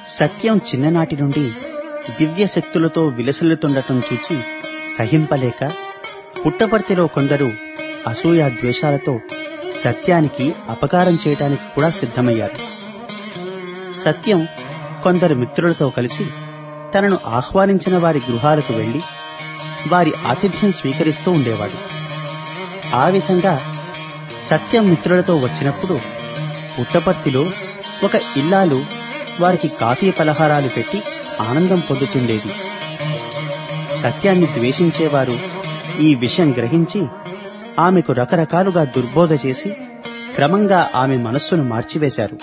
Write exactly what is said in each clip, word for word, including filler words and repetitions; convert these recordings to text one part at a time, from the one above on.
సత్యం చిన్ననాటి నుండి దివ్య శక్తులతో విలసిల్లుతుండటం చూచి సహింపలేక పుట్టపర్తిలో కొందరు అసూయ ద్వేషాలతో సత్యానికి అపకారం చేయడానికి కూడా సిద్ధమయ్యారు. సత్యం కొందరు మిత్రులతో కలిసి తనను ఆహ్వానించిన వారి గృహాలకు వెళ్లి వారి ఆతిథ్యం స్వీకరిస్తూ ఉండేవాడు. ఆ విధంగా సత్యం మిత్రులతో వచ్చినప్పుడు పుట్టపర్తిలో ఒక ఇల్లాలు వారికి కాఫీ పలహారాలు పెట్టి ఆనందం పొందుతుండేది. సత్యాన్ని ద్వేషించేవారు ఈ విషయం గ్రహించి ఆమెకు రకరకాలుగా దుర్బోధ చేసి క్రమంగా ఆమె మనస్సును మార్చివేశారు.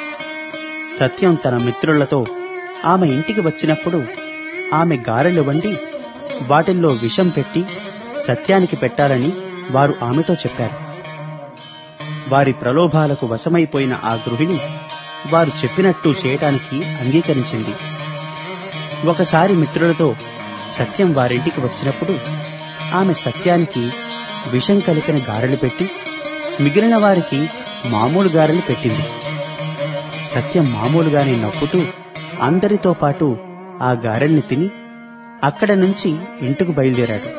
సత్యం తన మిత్రులతో ఆమె ఇంటికి వచ్చినప్పుడు ఆమె గారెలు వండి వాటిల్లో విషం పెట్టి సత్యానికి పెట్టాలని వారు ఆమెతో చెప్పారు. వారి ప్రలోభాలకు వశమైపోయిన ఆ గృహిణి వారు చెప్పినట్టు చేయటానికి అంగీకరించింది. ఒకసారి మిత్రులతో సత్యం వారింటికి వచ్చినప్పుడు ఆమె సత్యానికి విషం కలిపిన గారెలు పెట్టి మిగిలిన వారికి మామూలు గారెలు పెట్టింది. సత్యం మామూలుగానే నవ్వుతూ అందరితో పాటు ఆ గారెల్ని తిని అక్కడ నుంచి ఇంటికి బయలుదేరాడు.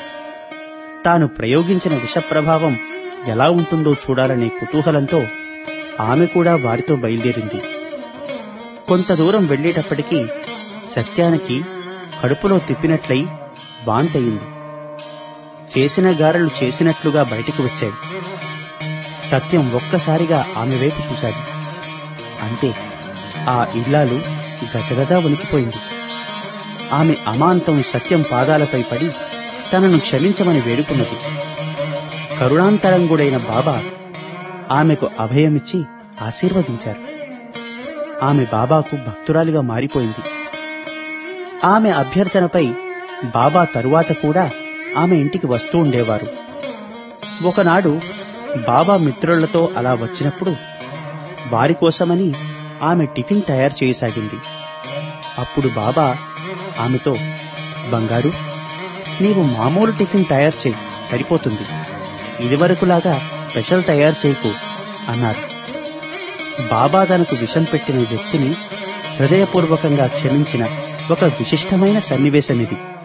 తాను ప్రయోగించిన విష ప్రభావం ఎలా ఉంటుందో చూడాలనే కుతూహలంతో ఆమె కూడా వారితో బయలుదేరింది. కొంత దూరం వెళ్లేటప్పటికీ సత్యానికి కడుపులో తిప్పినట్లయి వాంతయింది. చేసిన గారెలు చేసినట్లుగా బయటికి వచ్చాయి. సత్యం ఒక్కసారిగా ఆమె వైపు చూశాడు. అంతే, ఆ ఇల్లాలు గజగజా వణికిపోయింది. ఆమె అమాంతం సత్యం పాదాలపై పడి తనను క్షమించమని వేడుకున్నది. కరుణాంతరంగుడైన బాబా ఆమెకు అభయమిచ్చి ఆశీర్వదించారు. ఆమె బాబాకు భక్తురాలిగా మారిపోయింది. ఆమె అభ్యర్థనపై బాబా తరువాత కూడా ఆమె ఇంటికి వస్తూ ఉండేవారు. ఒకనాడు బాబా మిత్రులతో అలా వచ్చినప్పుడు వారి కోసమని ఆమె టిఫిన్ తయారు చేయసాగింది. అప్పుడు బాబా ఆమెతో, బంగారు, నీవు మామూలు టిఫిన్ తయారు చేయి, సరిపోతుంది. ఇదివరకులాగా స్పెషల్ తయారు చేయకు అన్నారు. బాబా తనకు విషం పెట్టిన వ్యక్తిని హృదయపూర్వకంగా క్షమించిన ఒక విశిష్టమైన సన్నివేశమిది.